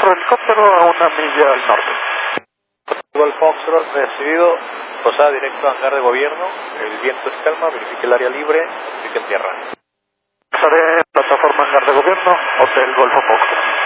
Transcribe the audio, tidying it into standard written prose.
otro helicóptero a 1 milla al norte. Golf Foxtrot recibido, posada directo a hangar de gobierno, el viento es calma, verifique el área libre, verifique en tierra. Estaré en plataforma hangar de gobierno, Hotel Golfo Foxtrot.